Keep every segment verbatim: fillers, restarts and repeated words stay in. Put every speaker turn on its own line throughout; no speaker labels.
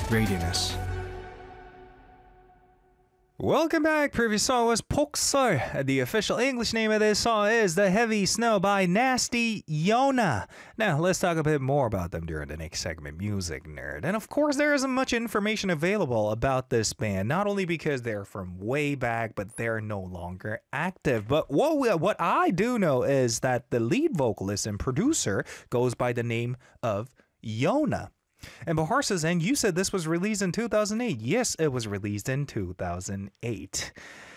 Radius. Welcome back. Previous song was Pokso. The official English name of this song is The Heavy Snow by Nasty Yona. Now, let's talk a bit more about them during the next segment, Music Nerd. And of course, there isn't much information available about this band, not only because they're from way back, but they're no longer active. But what, we, what I do know is that the lead vocalist and producer goes by the name of Yona. And Bahar says, and you said this was released in two thousand eight. Yes, it was released in two thousand eight.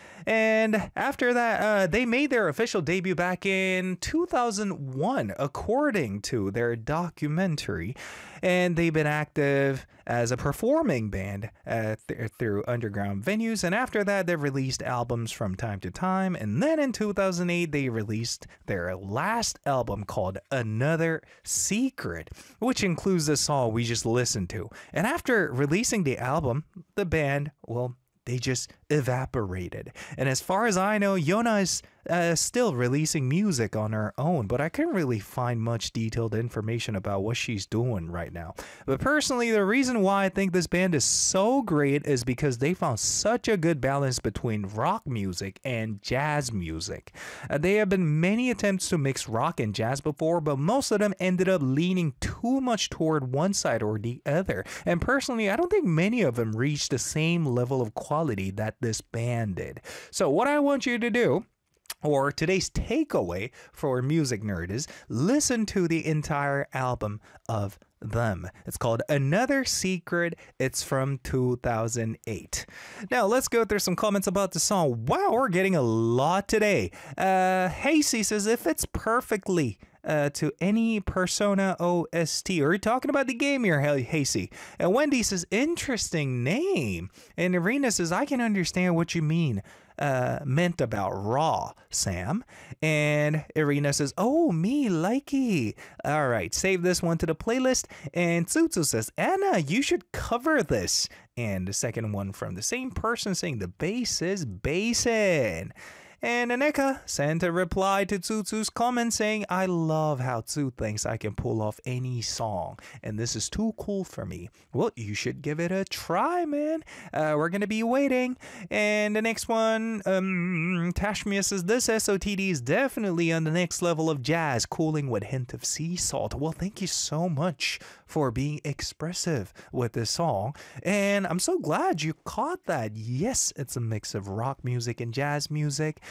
And after that, uh, they made their official debut back in two thousand one, according to their documentary. And they've been active as a performing band uh, th- through underground venues. And after that, they've released albums from time to time. And then in two thousand eight, they released their last album called Another Secret, which includes the song we just listened to. And after releasing the album, the band, well, they just evaporated. And as far as I know, Yona is uh, still releasing music on her own, but I couldn't really find much detailed information about what she's doing right now. But personally, the reason why I think this band is so great is because they found such a good balance between rock music and jazz music. Uh, there have been many attempts to mix rock and jazz before, but most of them ended up leaning too much toward one side or the other. And personally, I don't think many of them reached the same level of quality that this band did. So what I want you to do, or today's takeaway for Music Nerd, is listen to the entire album of them. It's called Another Secret. It's from two thousand eight. Now let's go through some comments about the song. Wow, we're getting a lot today. Uh, Hasey says, if it's perfectly uh, to any Persona O S T. Are you talking about the game here, Hasey? And Wendy says, interesting name. And Irina says, I can understand what you mean. Uh, meant about Raw, Sam. And Irina says, oh, me likey. All right, save this one to the playlist. And Tsutsu says, Anna, you should cover this. And the second one from the same person saying the bass is bassin'. And Aneka sent a reply to Tsutsu's comment saying, I love how Tsu thinks I can pull off any song, and this is too cool for me. Well, you should give it a try, man. Uh, we're going to be waiting. And the next one, um, Tashmia says, this S O T D is definitely on the next level of jazz, cooling with hint of sea salt. Well, thank you so much for being expressive with this song. And I'm so glad you caught that. Yes, it's a mix of rock music and jazz music.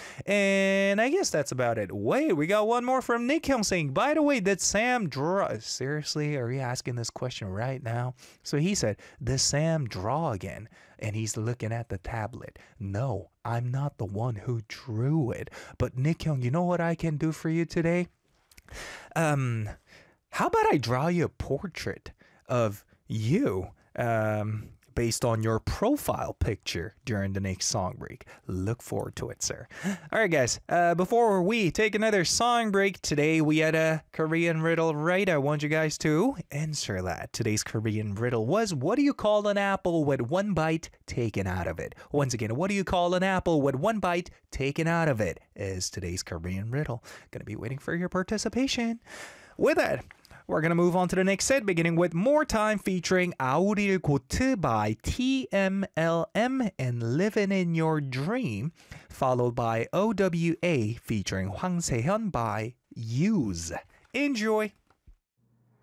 And I guess that's about it. Wait, we got one more from Nick Hyung saying, by the way, did Sam draw? Seriously, are you asking this question right now? So he said, does Sam draw again? And he's looking at the tablet. No, I'm not the one who drew it. But Nick Hyung, you know what I can do for you today? Um, how about I draw you a portrait of you? Um... based on your profile picture during the next song break. Look forward to it, sir. All right, guys. Uh, before we take another song break, today we had a Korean riddle, right? I want you guys to answer that. Today's Korean riddle was, what do you call an apple with one bite taken out of it? Once again, what do you call an apple with one bite taken out of it? Is today's Korean riddle. Gonna be waiting for your participation. With that, we're going to move on to the next set, beginning with More Time featuring 아우리를 고트 by T M L M and Living in Your Dream, followed by O W A featuring Hwang Se-hyun by Use. Enjoy!